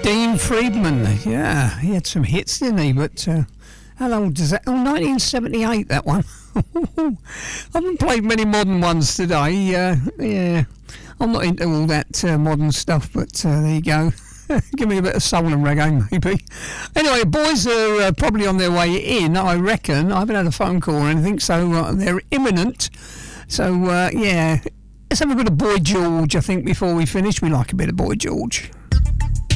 Dean Friedman, yeah, he had some hits, didn't he? But how old is that? Oh, 1978, that one. I haven't played many modern ones today. Yeah, I'm not into all that modern stuff, but there you go. Give me a bit of soul and reggae, maybe. Anyway, boys are probably on their way in, I reckon. I haven't had a phone call or anything, so they're imminent. So, yeah, let's have a bit of Boy George, I think, before we finish. We like a bit of Boy George.